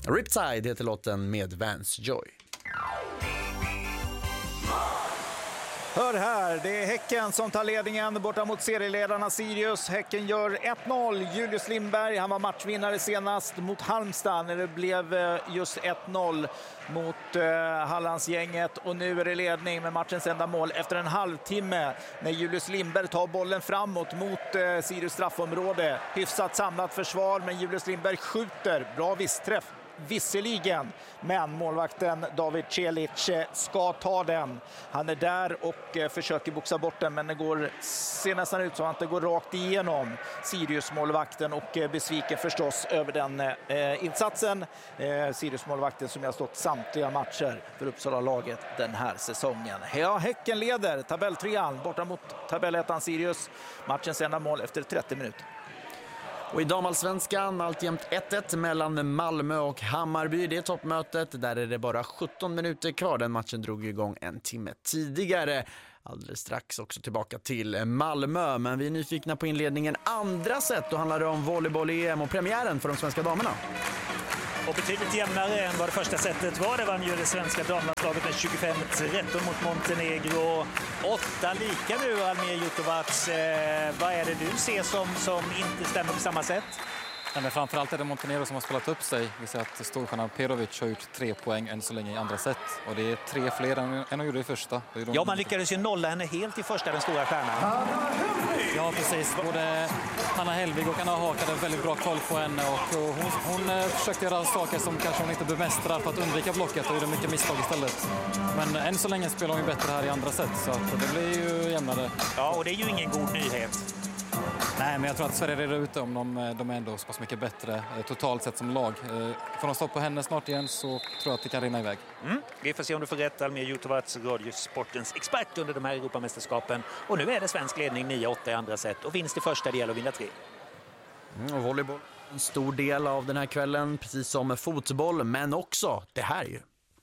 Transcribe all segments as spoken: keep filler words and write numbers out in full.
Riptide heter låten med Vance Joy. Hör här, det är Häcken som tar ledningen borta mot serieledarna Sirius. Häcken gör ett noll. Julius Lindberg, han var matchvinnare senast mot Halmstad när det blev just ett noll mot eh, Hallandsgänget. Och nu är det ledning med matchens enda mål efter en halvtimme när Julius Lindberg tar bollen framåt mot eh, Sirius straffområde. Hyfsat samlat försvar, men Julius Lindberg skjuter. Bra vissträff. Visserligen, men målvakten David Celic ska ta den. Han är där och försöker boxa bort den, men det går, ser nästan ut som att det går rakt igenom Sirius-målvakten, och besviken förstås över den eh, insatsen. Eh, Sirius-målvakten som jag har stått samtliga matcher för Uppsala-laget den här säsongen. Ja, Häcken leder tabelltrean borta mot tabellettan Sirius. Matchens enda mål efter trettio minuter. Och i damallsvenskan alltjämt ett ett mellan Malmö och Hammarby. Det är toppmötet. Där är det bara sjutton minuter kvar. Den matchen drog igång en timme tidigare. Alldeles strax också tillbaka till Malmö. Men vi är nyfikna på inledningen andra set. Då handlar det om volleyboll E M och premiären för de svenska damerna. Och betydligt jämnare än vad det första setet var. Det vann ju det svenska damlandslaget med tjugofem tretton mot Montenegro. Åtta lika nu, Almir Jutovac. Eh, vad är det du ser som, som inte stämmer på samma sätt? Ja, men framförallt är det Montenegro som har spelat upp sig. Vi ser att storstjärnan Perovic har gjort tre poäng än så länge i andra set. Och det är tre fler än, än hon gjorde i första. Ja, man lyckades ju nolla henne helt i första, den stora stjärnan. Ja, precis. Både Hanna Helvig och Anna Haak hade väldigt bra koll på henne. Och hon, hon försökte göra saker som kanske hon inte bemästrar för att undvika blocket och gjorde mycket misstag istället. Men än så länge spelar hon ju bättre här i andra set, så att det blir ju jämnare. Ja, och det är ju ingen god nyhet. Nej, men jag tror att Sverige är ute om de, de är ändå så pass mycket bättre eh, totalt sett som lag. Eh, får de stå på henne snart igen så tror jag att det kan rinna iväg. Mm. Vi får se om du får rätt, Almir Jutovac, radiosportens expert under de här Europamästerskapen. Och nu är det svensk ledning nio åtta i andra set och vinst i första del och vinna tre. Mm, och volleyboll en stor del av den här kvällen, precis som fotboll, men också det här ju.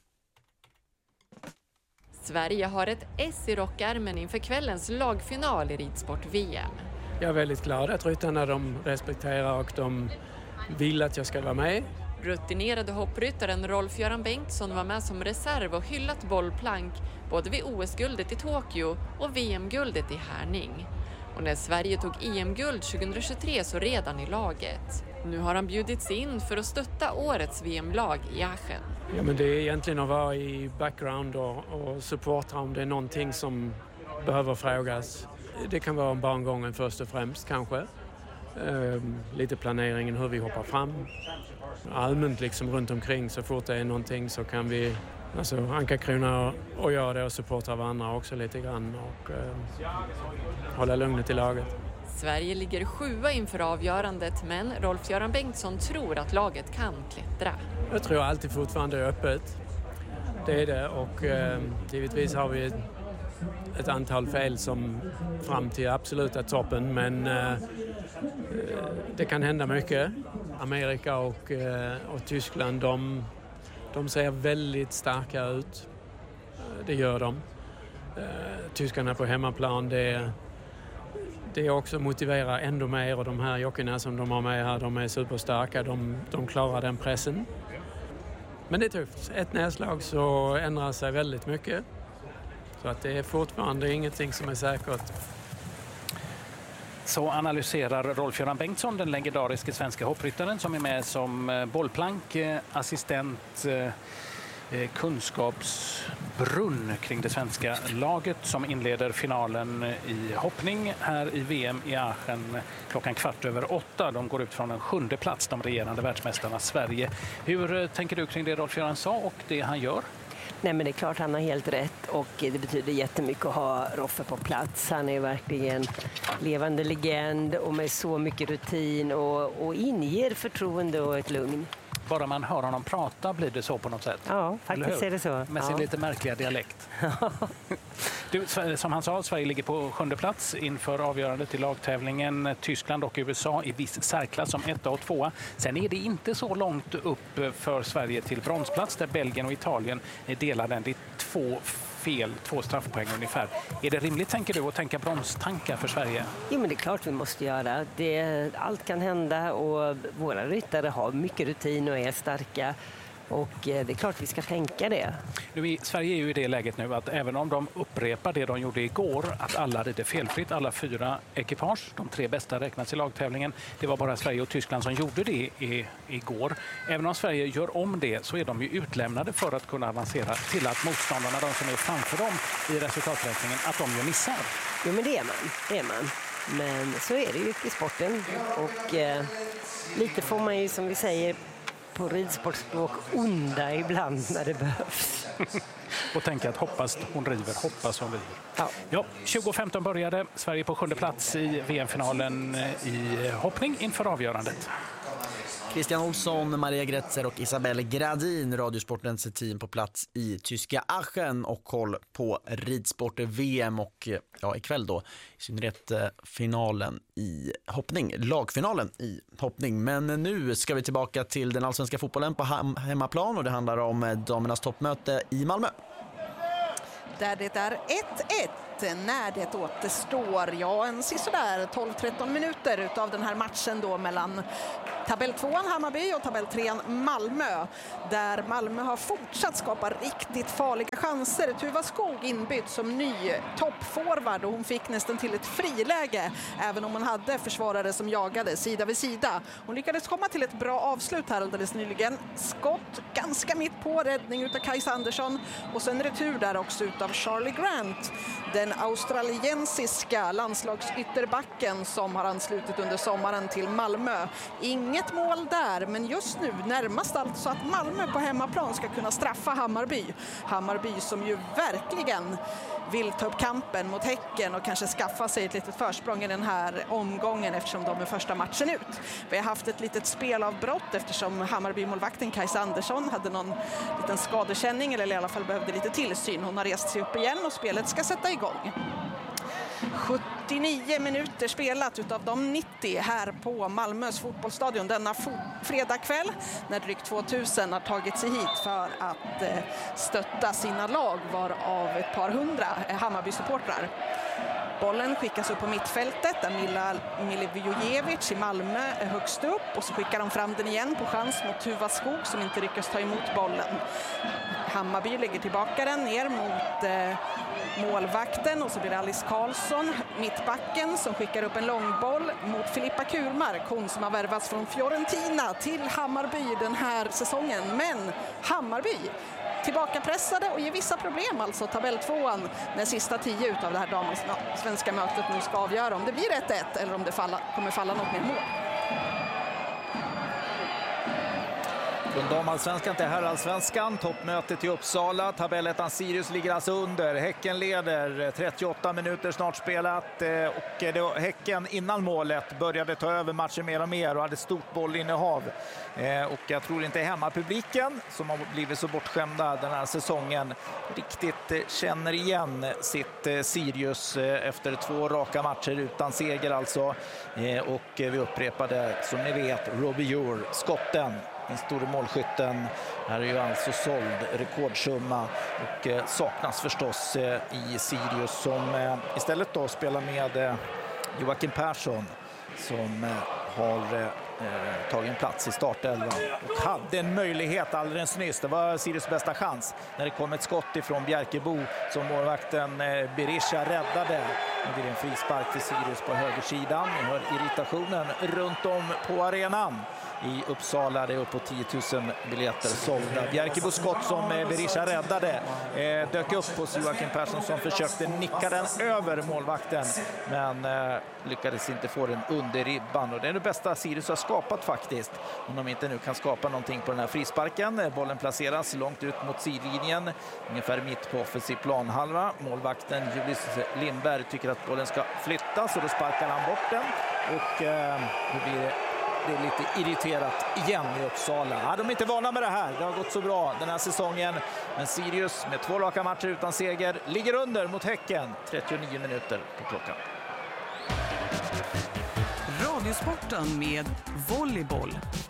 Sverige har ett S i rockärmen inför kvällens lagfinal i ridsport-V M. Jag är väldigt glad att ryttarna de respekterar och de vill att jag ska vara med. Rutinerade hoppryttaren Rolf-Göran Bengtsson var med som reserv och hyllat bollplank både vid O S-guldet i Tokyo och V M-guldet i Härning. Och när Sverige tog E M-guld tjugohundratjugotre så redan i laget. Nu har han bjudits in för att stötta årets V M-lag i Aachen. Ja, men det är egentligen att vara i background och, och supporta om det är någonting som behöver frågas. Det kan vara om barngången först och främst kanske. Ehm, lite planeringen hur vi hoppar fram. Allmänt liksom runt omkring så fort det är någonting så kan vi alltså anka krona och göra det och supporta varandra också lite grann och eh, hålla lugnet i laget. Sverige ligger sjua inför avgörandet, men Rolf-Göran Bengtsson tror att laget kan klättra. Jag tror alltid fortfarande är öppet. Det är det och eh, givetvis har vi ett, ett antal fel som fram till absoluta toppen, men eh, det kan hända mycket. Amerika och, eh, och Tyskland, de, de ser väldigt starka ut. Det gör de. Eh, tyskarna på hemmaplan, det, det också motiverar ändå mer, och de här jockerna som de har med här, de är superstarka. De, de klarar den pressen. Men det är tufft. Ett nedslag så ändrar sig väldigt mycket. Så att det är fortfarande ingenting som är säkert. Så analyserar Rolf-Göran Bengtsson, den legendariska svenska hoppryttaren som är med som bollplank, assistent, kunskapsbrunn kring det svenska laget som inleder finalen i hoppning här i V M i Aachen klockan kvart över åtta. De går ut från en sjunde plats, de regerande världsmästarna Sverige. Hur tänker du kring det Rolf-Göran sa och det han gör? Nej, men det är klart han har helt rätt och det betyder jättemycket att ha Roffe på plats. Han är verkligen levande legend och med så mycket rutin och, och inger förtroende och ett lugn. Bara man hör honom prata blir det så på något sätt. Ja, faktiskt är det så. Med sin ja. lite märkliga dialekt. Du, som han sa, Sverige ligger på sjunde plats inför avgörandet i lagtävlingen. Tyskland och U S A i viss särklass som etta och tvåa. Sen är det inte så långt upp för Sverige till bronsplats där Belgien och Italien delar den. Det är två fel, två straffpoäng ungefär. Är det rimligt, tänker du, att tänka bronstankar för Sverige? Jo, men det är klart vi måste göra. Det, allt kan hända och våra ryttare har mycket rutin och är starka. Och det är klart vi ska tänka det. Nu i Sverige är ju i det läget nu att även om de upprepar det de gjorde igår, att alla rider felfritt, alla fyra ekipage, de tre bästa räknas i lagtävlingen. Det var bara Sverige och Tyskland som gjorde det i, igår. Även om Sverige gör om det så är de ju utlämnade för att kunna avancera till att motståndarna, de som är framför dem i resultaträkningen, att de gör missar. Jo, men det är man. Det är man. Men så är det ju i sporten. Och eh, lite får man ju, som vi säger på ridsportspråk, onda ibland när det behövs. Och tänka att hoppas hon river, hoppas hon river. Ja. Ja, tjugo femton började. Sverige på sjunde plats i V M-finalen i hoppning inför avgörandet. Christian Olsson, Maria Gretzer och Isabelle Gradin, Radiosportens team på plats i tyska Aachen och koll på ridsport-V M och ja, ikväll då i synnerhet finalen i hoppning, lagfinalen i hoppning. Men nu ska vi tillbaka till den allsvenska fotbollen på hemmaplan och det handlar om damernas toppmöte i Malmö. Där det är ett ett när det återstår ja, en sisådär tolv tretton minuter utav den här matchen då mellan tabell tvåan Hammarby och tabell trean Malmö, där Malmö har fortsatt skapa riktigt farliga chanser. Tuva Skog inbytt som ny toppforward och hon fick nästan till ett friläge även om hon hade försvarare som jagade sida vid sida. Hon lyckades komma till ett bra avslut här alldeles nyligen. Skott ganska mitt på, räddning utav Kajsa Andersson och sen retur där också utav Charlie Grant, den australiensiska landslagsytterbacken som har anslutit under sommaren till Malmö. Inget mål där, men just nu närmast alltså att Malmö på hemmaplan ska kunna straffa Hammarby. Hammarby som ju verkligen vill ta upp kampen mot Häcken och kanske skaffa sig ett litet försprång i den här omgången eftersom de är första matchen ut. Vi har haft ett litet spelavbrott eftersom Hammarby-målvakten Kajsa Andersson hade någon liten skadekänning eller i alla fall behövde lite tillsyn. Hon har rest sig upp igen och spelet ska sätta igång. sjuttionio minuter spelat utav de nittio här på Malmös fotbollsstadion denna fo- fredagkväll när drygt tvåtusen har tagit sig hit för att eh, stötta sina lag var av ett par hundra eh, Hammarby-supportrar. Bollen skickas upp på mittfältet där Mila Milivojevic i Målmö är högst upp och så skickar de fram den igen på chans mot Tuva Skog som inte lyckas ta emot bollen. Hammarby lägger tillbaka den ner mot eh, målvakten och så blir det Alice Karlsson, mittbacken, som skickar upp en långboll mot Filippa Kurmark, hon som har värvats från Fiorentina till Hammarby den här säsongen. Men Hammarby tillbakapressade och ger vissa problem, alltså tabelltvåan när sista tio utav det här damallsvenska mötet nu ska avgöra om det blir ett ett eller om det falla, kommer falla något mer mål. Från damallsvenskan till herrallsvenskan, toppmötet i Uppsala, tabellettan Sirius ligger alltså under. Häcken leder, trettioåtta minuter snart spelat och det, Häcken innan målet började ta över matchen mer och mer och hade stort bollinnehav. Och jag tror inte hemmapubliken som har blivit så bortskämda den här säsongen riktigt känner igen sitt Sirius efter två raka matcher utan seger alltså. Och vi upprepade, som ni vet, Robbie Ure, skotten. Den stora målskytten här är ju alltså såld rekordsumma och eh, saknas förstås eh, i Sirius som eh, istället då spelar med eh, Joakim Persson som eh, har eh, tagit en plats i startelvan och hade en möjlighet alldeles nyss. Det var Sirius bästa chans när det kom ett skott ifrån Bjärkebo som målvakten eh, Berisha räddade. Nu blir det en frispark till Sirius på högersidan. Ni hör irritationen runt om på arenan. I Uppsala det är uppåt tio tusen biljetter sålda. Bjärkebo skott som Berisha räddade eh, dök upp hos Joakim Persson som försökte nicka den över målvakten men eh, lyckades inte få den under ribban. Och det är det bästa Sirius har skapat faktiskt. Om de inte nu kan skapa någonting på den här frisparken. Bollen placeras långt ut mot sidlinjen. Ungefär mitt på offensiv planhalva. Målvakten Julius Lindberg tycker att bollen ska flyttas och då sparkar han bort den. Och eh, då blir det det är lite irriterat igen i Uppsala. Ja, de är inte vana med det här. Det har gått så bra den här säsongen. Men Sirius med två raka matcher utan seger ligger under mot Häcken. trettionio minuter på klockan. Radiosporten med volleyboll.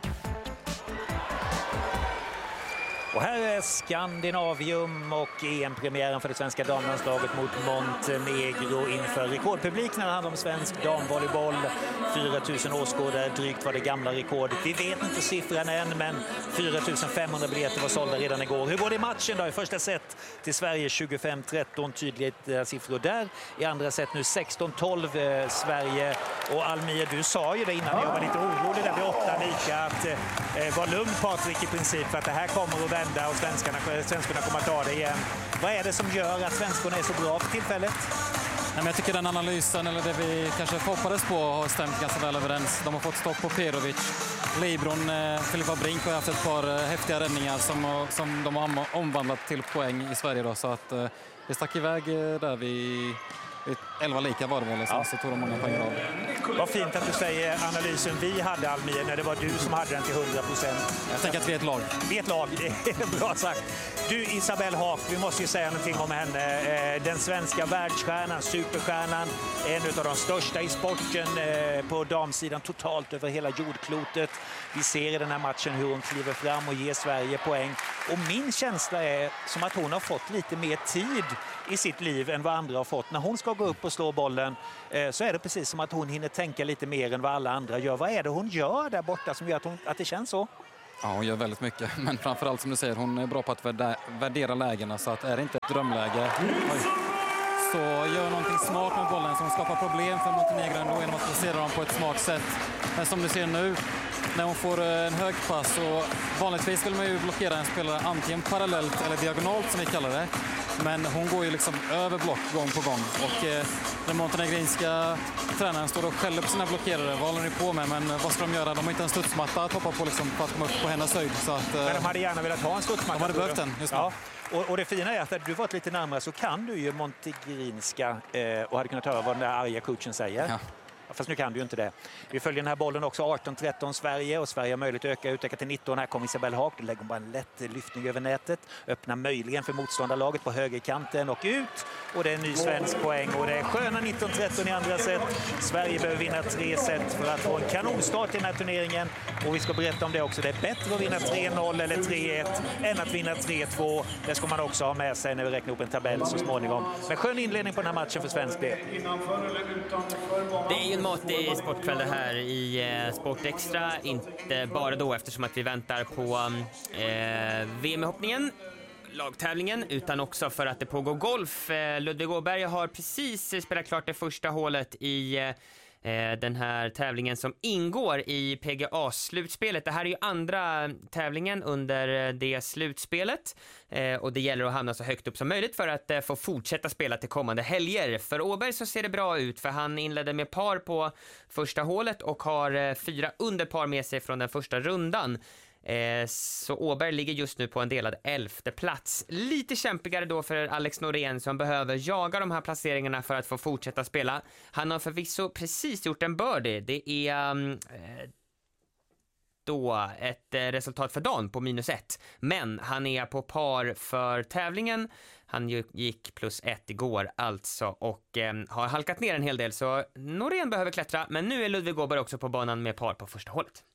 Och här är Skandinavium och E M-premiären för det svenska damlandslaget mot Montenegro inför rekordpublik när det handlar om svensk damvolleyboll. fyra tusen åskådare, drygt var det gamla rekordet. Vi vet inte siffran än, men fyra tusen femhundra biljetter var sålda redan igår. Hur går det i matchen då? I första set till Sverige tjugofem tretton, tydliga siffror där. I andra set nu sexton tolv eh, Sverige. Och Almir, du sa ju det innan jag var lite orolig där vid åtta lika att eh, var lugn Patrik i princip för att det här kommer att vända och svenskarna, svenskarna kommer att ta det igen. Vad är det som gör att svenskarna är så bra för tillfället? Nej, men jag tycker den analysen, eller det vi kanske hoppades på, har stämt ganska väl överens. De har fått stopp på Perovic. Libron, eh, Filippa Brink har haft ett par eh, häftiga räddningar som, som de har omvandlat till poäng i Sverige. Då, så att eh, det stack iväg eh, där vi... elva lika var det väl, ja. Så tog de många poäng av. Vad fint att du säger analysen vi hade, Almir, när det var du som hade den till hundra procent. Jag tänker att vi är ett lag. Vi är ett lag, det är bra sagt. Du, Isabelle Haak, vi måste ju säga någonting om henne. Den svenska världsstjärnan, superstjärnan, en av de största i sporten på damsidan totalt över hela jordklotet. Vi ser i den här matchen hur hon kliver fram och ger Sverige poäng. Och min känsla är som att hon har fått lite mer tid i sitt liv än vad andra har fått. När hon ska gå upp och slå bollen eh, så är det precis som att hon hinner tänka lite mer än vad alla andra gör. Vad är det hon gör där borta som gör att, hon, att det känns så? Ja, hon gör väldigt mycket. Men framförallt som du säger, hon är bra på att värdera, värdera lägena. Så att är det inte ett drömläge oj, så gör någonting smart med bollen som skapar problem för Montenegro ändå genom att placera dem på ett smart sätt. Men som du ser nu, när hon får en hög pass, så vanligtvis vill man ju blockera en spelare antingen parallellt eller diagonalt som vi kallar det. Men hon går ju liksom över block gång på gång. Och eh, den montenegrinska tränaren står och skäller på sina blockerare. Vad håller ni på med? Men vad ska de göra? De har inte en studsmatta att hoppa på liksom, för att komma upp på hennes höjd. Så att, eh, Men de hade gärna velat ha en studsmatta. De hade behövt den just nu. Ja. Och, och det fina är att när du varit lite närmare så kan du ju montenegrinska eh, och hade kunnat höra vad den där arga coachen säger. Ja. Fast nu kan du ju inte det. Vi följer den här bollen också, arton tretton Sverige, och Sverige har möjlighet att öka, utöka till nitton. Här kommer Isabelle Haak, det lägger bara en lätt lyftning över nätet. Öppnar möjligen för motståndarlaget på högerkanten och ut. Och det är en ny svensk poäng och det är sköna nitton tretton i andra set. Sverige behöver vinna tre set för att få en kanonstart i den här turneringen. Och vi ska berätta om det också. Det är bättre att vinna tre noll eller tre ett än att vinna tre två. Det ska man också ha med sig när vi räknar upp en tabell så småningom. Men skön inledning på den här matchen för svensk del. Det är ju en matig sportkväll det här i eh, Sport Extra, inte bara då eftersom att vi väntar på eh, V M-hoppningen, lagtävlingen, utan också för att det pågår golf. Eh, Ludvig Åberg har precis spelat klart det första hålet i eh, den här tävlingen som ingår i P G A-slutspelet. Det här är ju andra tävlingen under det slutspelet eh, och det gäller att hamna så högt upp som möjligt för att eh, få fortsätta spela till kommande helger. För Åberg så ser det bra ut, för han inledde med par på första hålet och har eh, fyra underpar med sig från den första rundan. Eh, så Åberg ligger just nu på en delad elfte plats. Lite kämpigare då för Alex Norén som behöver jaga de här placeringarna för att få fortsätta spela. Han har förvisso precis gjort en birdie. Det är um, eh, då ett eh, resultat för dagen på minus ett. Men han är på par för tävlingen. Han gick plus ett igår alltså och eh, har halkat ner en hel del. Så Norén behöver klättra, men nu är Ludvig Åberg också på banan med par på första hålet.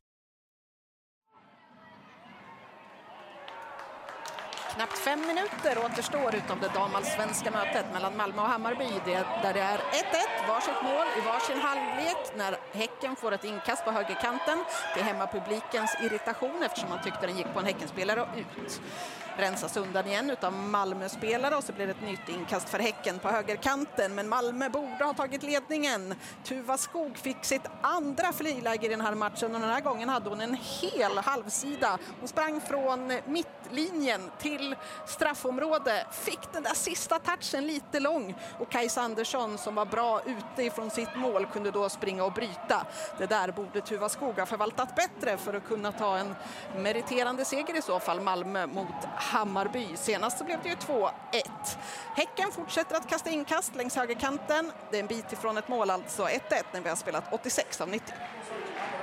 Knappt fem minuter återstår utom det damallsvenska mötet mellan Malmö och Hammarby, det, där det är ett ett, varsitt mål i varsin halvlek när Häcken får ett inkast på högerkanten till hemmapublikens irritation eftersom man tyckte den gick på en Häckenspelare och ut. Rensas undan igen utav Malmö-spelare och så blir det ett nytt inkast för Häcken på högerkanten, men Malmö borde ha tagit ledningen. Tuva Skog fick sitt andra friläge i den här matchen och den här gången hade hon en hel halvsida. Hon sprang från mittlinjen till straffområde, fick den där sista touchen lite lång och Kajsa Andersson som var bra ute ifrån sitt mål kunde då springa och bryta. Det där borde Tuva Skog ha förvaltat bättre för att kunna ta en meriterande seger i så fall, Malmö mot Hammarby. Senast så blev det ju två ett. Häcken fortsätter att kasta inkast längs högerkanten. Det är en bit ifrån ett mål, alltså ett ett när vi har spelat åttiosex av nittio.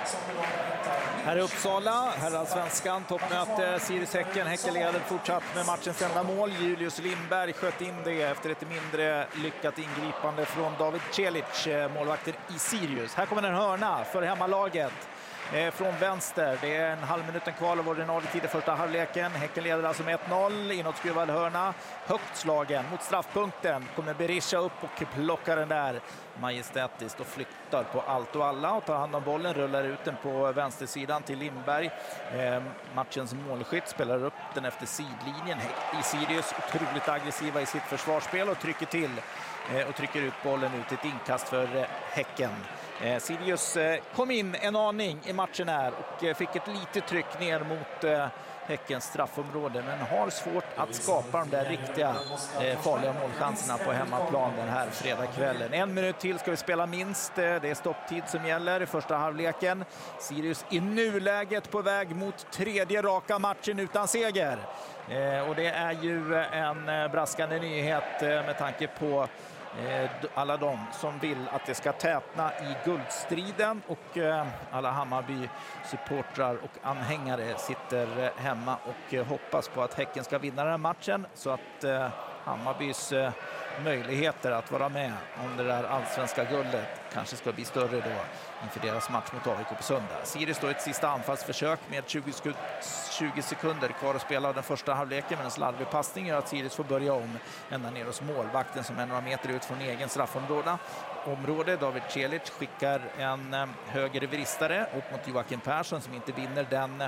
Här i Uppsala, herrallsvenskan, toppmöte, Sirius-Häcken. Häcken leder fortsatt med matchens enda mål. Julius Lindberg sköt in det efter ett mindre lyckat ingripande från David Celic, målvakten i Sirius. Här kommer en hörna för hemmalaget. Från vänster. Det är en halv minuten kvar av ordinarie tid i första halvleken. Häcken leder alltså med ett noll. Inåtskruvad hörna. Högt slagen mot straffpunkten. Kommer Berisha upp och plockar den där majestätiskt och flyttar på allt och alla och tar hand om bollen. Rullar ut den på vänstersidan till Lindberg. Eh, matchens målskytt spelar upp den efter sidlinjen. I Sirius otroligt aggressiva i sitt försvarsspel och trycker till eh, och trycker ut bollen ut ett inkast för eh, Häcken. Eh, Sirius eh, kom in en aning i matchen här och eh, fick ett litet tryck ner mot eh, Häckens straffområde, men har svårt att skapa de där riktiga eh, farliga målchanserna på hemmaplan den här fredagskvällen. En minut till ska vi spela minst. Eh, det är stopptid som gäller i första halvleken. Sirius i nuläget på väg mot tredje raka matchen utan seger. Eh, och det är ju en eh, braskande nyhet eh, med tanke på alla de som vill att det ska tätna i guldstriden, och alla Hammarby-supportrar och anhängare sitter hemma och hoppas på att Häcken ska vinna den här matchen så att Hammarbys möjligheter att vara med om det där allsvenska guldet kanske ska bli större då inför deras match mot A I K på söndag. Sirius står ett sista anfallsförsök med tjugo sekunder kvar att spela av den första halvleken, men en slarvig passning gör att Sirius får börja om ända ner hos målvakten som är några meter ut från egen straffområde. Område. David Celic skickar en högervristare upp mot Joakim Persson som inte vinner den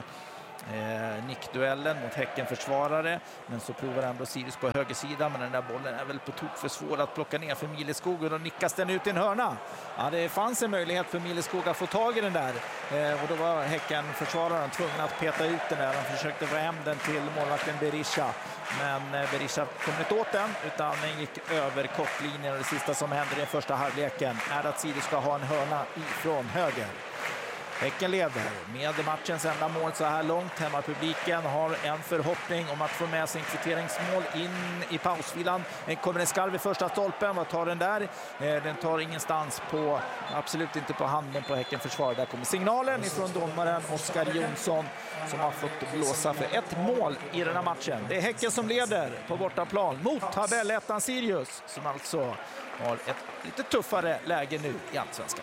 Eh, nickduellen mot Häcken-försvarare, men så provar ändå Sirius på högersidan, men den där bollen är väl på tok för svår att plocka ner för Milleskog och då nickas den ut i en hörna. Ja, det fanns en möjlighet för Milleskog att få tag i den där eh, och då var Häcken-försvararen tvungen att peta ut den där. Han försökte få hem den till målvakten Berisha, men eh, Berisha kom inte åt den utan den gick över kortlinjen, och det sista som händer i den första halvleken är att Sirius ska ha en hörna ifrån höger. Häcken leder med matchens enda mål så här långt. Hemmapubliken har en förhoppning om att få med sin kvitteringsmål in i pausfilan. Den kommer en skarv i första stolpen. Vad tar den där? Den tar ingenstans på, absolut inte på handen på Häcken försvar. Där kommer signalen ifrån domaren Oskar Jonsson som har fått blåsa för ett mål i den här matchen. Det är Häcken som leder på bortaplan mot tabellettan Sirius som alltså har ett lite tuffare läge nu i allsvenskan.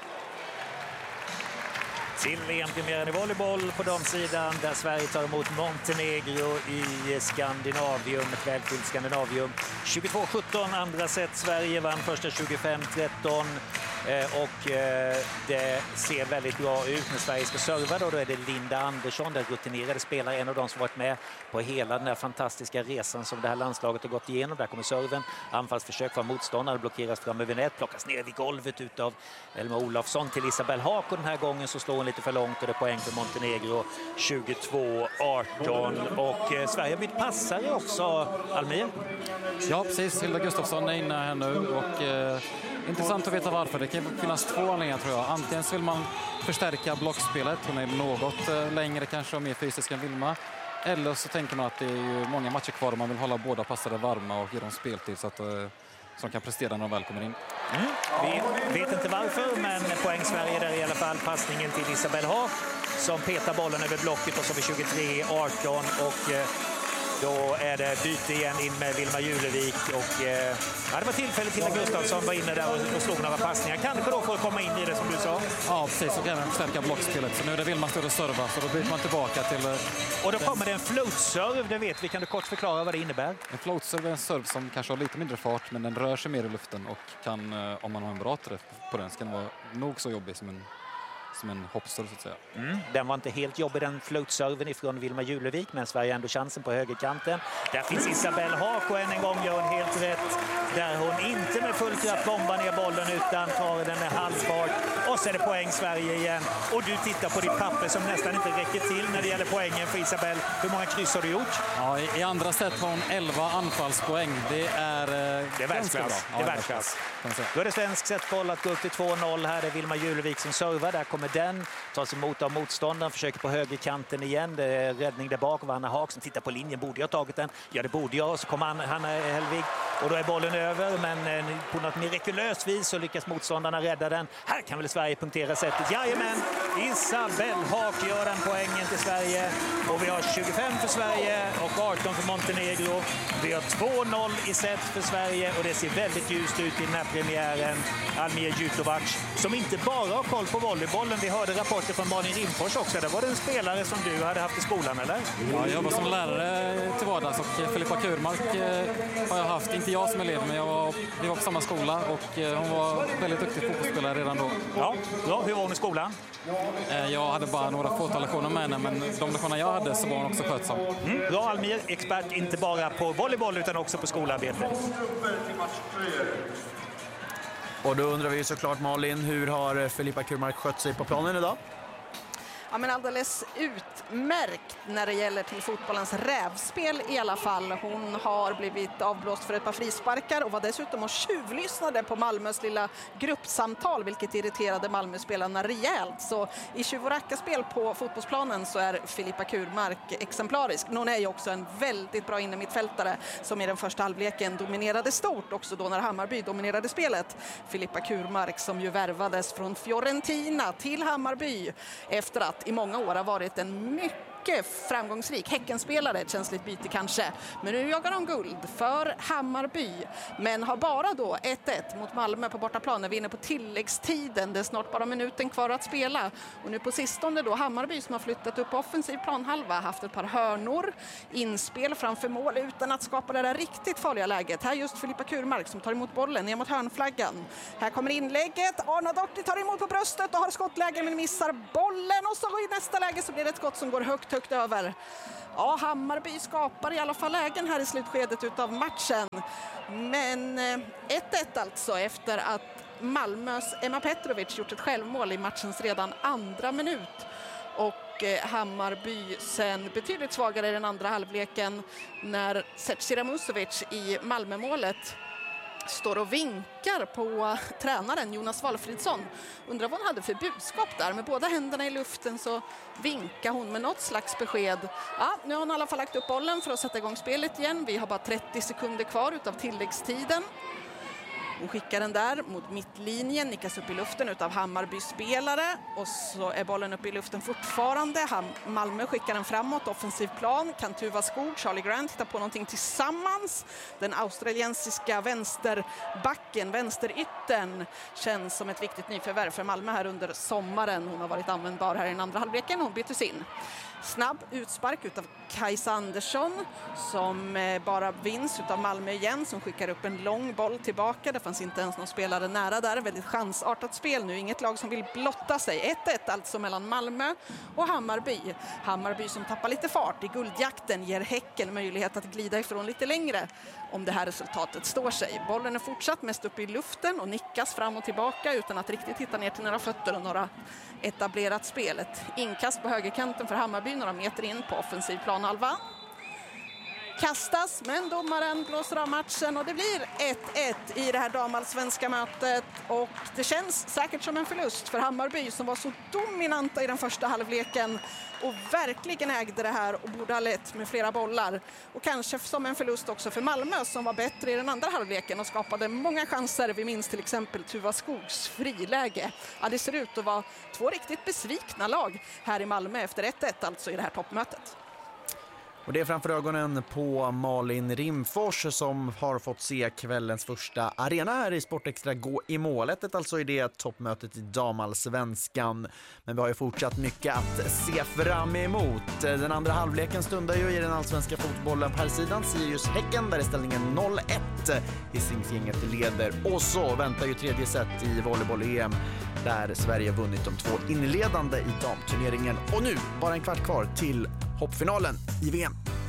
Till V M-premiären i volleyboll på damsidan där Sverige tar emot Montenegro i Skandinavium, ett välfyllt Skandinavium. tjugotvå sjutton andra set. Sverige vann första tjugofem tretton eh, och eh, det ser väldigt bra ut när Sverige ska serva. Då, då är det Linda Andersson, den rutinerade spelare, en av de som varit med på hela den här fantastiska resan som det här landslaget har gått igenom. Där kommer serven, anfallsförsök från motståndare, blockeras fram över nät, plockas ner vid golvet utav Elma Olofsson till Isabel Haak, och den här gången så slår hon lite för långt och det är poäng för Montenegro tjugotvå arton. Och eh, Sverige blir passare också, Almir. Ja, precis. Hilda Gustafsson är inne här nu och eh, intressant att veta varför. Det kan finnas två anledningar tror jag. Antingen så vill man förstärka blockspelet. Hon är något eh, längre kanske och mer fysisk än Vilma. Eller så tänker man att det är ju många matcher kvar och man vill hålla båda passare varma och ge dem speltid så att eh, som kan prestera när de väl kommer in. Mm. Vi vet inte varför, men poäng Sverige där i alla fall. Passningen till Isabel Haak som petar bollen över blocket och så vid tjugotre arton och eh, då är det byte igen in med Vilma Julevik och eh, ja, det var tillfället till att Gustafsson var inne där och, och slog några passningar. Kanske då får komma in i det som du sa. Ja, precis. Så kan man förstärka blockspelet. Så nu är det Vilma större serva så då byter man tillbaka till... Eh, och då kommer det en float-serve, det vet vi. Kan du kort förklara vad det innebär? En float-serve är en serve som kanske har lite mindre fart men den rör sig mer i luften och kan, eh, om man har en bra träff på den, så kan den vara nog så jobbig som en som en hoppserve så att säga. Mm. Den var inte helt jobbig, den float-serven ifrån Vilma Julevik, men Sverige ändå chansen på högerkanten. Där finns Isabel Haak och än en gång gör hon helt rätt. Där hon inte med full kraft bombar ner bollen utan tar den med halvfart. Och så är det poäng Sverige igen. Och du tittar på ditt papper som nästan inte räcker till när det gäller poängen för Isabel. Hur många kryss har du gjort? Ja, i, i andra set har hon elva anfallspoäng. Det är... Eh, det är världsklass. Ja, det är världsklass. Då är det svensk setboll att gå upp till två noll. Här är Vilma Julevik som servar. Där kommer den. Tas emot av motståndaren. Försöker på högerkanten igen. Det är räddning där bak av Anna Haak som tittar på linjen. Borde jag ha tagit den? Ja, det borde jag. Och så kommer Hanna Helvig Och då är bollen över, men på något mirakulöst vis så lyckas motståndarna rädda den. Här kan väl Sverige punktera sättet. Jajamän, Isabel Haak gör den poängen till Sverige. Och vi har tjugofem för Sverige och arton för Montenegro. Vi har två noll i set för Sverige och det ser väldigt ljust ut i den här premiären. Almir Jutovac, som inte bara har koll på volleybollen. Vi hörde rapporter från Malin Rimfors också. Det var det en spelare som du hade haft i skolan, eller? Ja, jag jobbar som lärare till vardags och Filippa Kurmark har jag haft, inte jag som elev, men jag var, vi var på samma skola och hon var väldigt duktig fotbollsspelare redan då. Ja, ja, hur var hon i skolan? Jag hade bara några fåtal lektioner med henne, men de lektioner jag hade så var hon också skötsam. Mm, bra Almir, expert inte bara på volleyboll utan också på skolarbete. Och då undrar vi såklart, Malin, hur har Filippa Kurmark skött sig på planen idag? Ja, men alldeles utmärkt när det gäller till fotbollens rävspel i alla fall. Hon har blivit avblåst för ett par frisparkar och var dessutom och tjuvlyssnade på Malmös lilla gruppsamtal, vilket irriterade Malmöspelarna rejält. Så i tjuv- och rackarspel på fotbollsplanen så är Filippa Kurmark exemplarisk. Men hon är ju också en väldigt bra innermittfältare som i den första halvleken dominerade stort, också då när Hammarby dominerade spelet. Filippa Kurmark som ju värvades från Fiorentina till Hammarby efter att i många år har varit en mycket framgångsrik Häckenspelare, ett känsligt byte kanske. Men nu jagar de guld för Hammarby, men har bara då ett ett mot Malmö på bortaplan när vi är inne på tilläggstiden. Det är snart bara minuten kvar att spela. Och nu på sistone då Hammarby som har flyttat upp offensiv planhalva, haft ett par hörnor, inspel framför mål utan att skapa det där riktigt farliga läget. Här just Filippa Kurmark som tar emot bollen ner mot hörnflaggan. Här kommer inlägget. Arna Dotti tar emot på bröstet och har skottläge men missar bollen, och så i nästa läge så blir det ett skott som går högt högt över. Ja, Hammarby skapar i alla fall lägen här i slutskedet utav matchen. Men ett ett alltså efter att Malmös Emma Petrovic gjort ett självmål i matchens redan andra minut. Och Hammarby sen betydligt svagare i den andra halvleken när Zecira Musovic i Malmömålet står och vinkar på tränaren Jonas Valfridsson. Undrar vad hon hade för budskap där. Med båda händerna i luften så vinkar hon med något slags besked. Ja, nu har hon i alla fall lagt upp bollen för att sätta igång spelet igen. Vi har bara trettio sekunder kvar utav tilläggstiden. Hon skickar den där mot mittlinjen, nickas upp i luften utav Hammarby-spelare och så är bollen uppe i luften fortfarande. Ham- Malmö skickar den framåt, offensiv plan. Kan Tuva Skog, Charlie Grant hittar på någonting tillsammans. Den australiensiska vänsterbacken, vänsteryttern, känns som ett viktigt nyförvärv för Malmö här under sommaren. Hon har varit användbar här i den andra halvleken. Hon byttes in. Snabb utspark utav Kajsa Andersson som bara vinns utav Malmö igen, som skickar upp en lång boll tillbaka. Det fanns inte ens någon spelare nära där. Väldigt chansartat spel nu. Inget lag som vill blotta sig. ett ett alltså mellan Malmö och Hammarby. Hammarby som tappar lite fart i guldjakten ger Häcken möjlighet att glida ifrån lite längre om det här resultatet står sig. Bollen är fortsatt mest upp i luften och nickas fram och tillbaka utan att riktigt hitta ner till några fötter och några etablerat spel. Ett inkast på högerkanten för Hammarby, några meter in på offensiv planhalva. Kastas, men domaren blåser av matchen och det blir ett ett i det här damallsvenska mötet. Och det känns säkert som en förlust för Hammarby som var så dominanta i den första halvleken och verkligen ägde det här och borde ha lett med flera bollar. Och kanske som en förlust också för Malmö som var bättre i den andra halvleken och skapade många chanser. Vi minns till exempel Tuva Skogs friläge. Ja, det ser ut att vara två riktigt besvikna lag här i Malmö efter ett ett alltså i det här toppmötet. Och det är framför ögonen på Malin Rimfors som har fått se kvällens första arena här i Sportextra gå i målet, alltså i det toppmötet i damallsvenskan. Men vi har ju fortsatt mycket att se fram emot. Den andra halvleken stundar ju i den allsvenska fotbollen på här sidan. Sirius Häcken där är ställningen noll ett. Hisingsgänget leder. Och så väntar ju tredje set i volleyboll-E M där Sverige vunnit de två inledande i damturneringen. Och nu bara en kvart kvar till hoppfinalen i V M.